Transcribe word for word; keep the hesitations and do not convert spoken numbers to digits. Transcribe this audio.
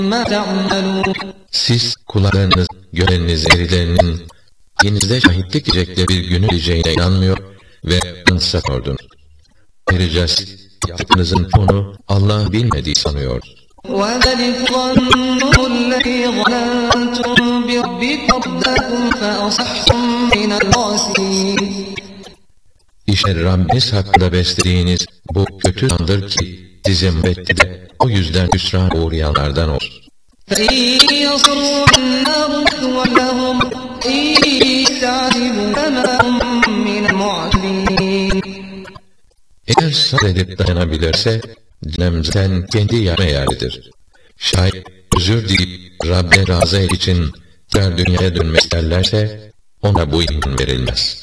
مَا تَعْمَلُونَ Siz kullarınız, göreniniz erilerinin yenizde şahitlik edecekleri bir günü geleceğine inanmıyor ve ansatıyordunuz. Ayrıca siz yaptığınızın çoğunu Allah bilmediği sanıyor. وَذَلِكَ ظَنُّكُمُ الَّذِي ظَنَنْتُمْ بِرَبِّكُمْ أَرْدَاكُمْ فَأَصْبَحْتُمْ مِنَ الْخَاسِرِينَ İşte Rabbiniz hakkında beslediğiniz bu kötü zandır ki sizi mübette de o yüzden hüsrana uğrayanlardan olsun. فَإِنْ يَصْرُوا النَّارُ مَثْوًى لَهُمْ إِنْ يَسْتَعْتِبُوا فَمَا هُمْ مِنَ الْمُعْتَبِينَ Eğer sabredip dayanabilirse cehennem zaten kendi yerine yerlidir. Şayet özür dileyip Rabbe razı el için tekrar dünyaya dönmek isterlerse ona bu iman verilmez.